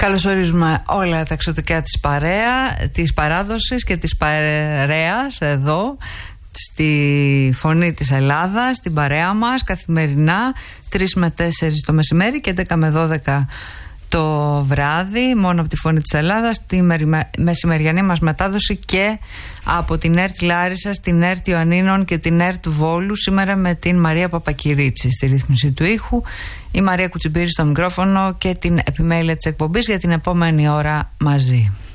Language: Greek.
Καλωσορίζουμε όλα τα εξωτικά της παράδοσης και της παρέας εδώ στη Φωνή της Ελλάδας, στην παρέα μας καθημερινά 3 με 4 το μεσημέρι και 11 με 12 το βράδυ, μόνο από τη Φωνή της Ελλάδας, τη μεσημεριανή μας μετάδοση και από την ΕΡΤ Λάρισας, την ΕΡΤ Ιωαννίνων και την ΕΡΤ Βόλου, σήμερα με την Μαρία Παπακυρίτση στη ρύθμιση του ήχου, η Μαρία Κουτσιμπήρη στο μικρόφωνο και την επιμέλεια της εκπομπής για την επόμενη ώρα μαζί.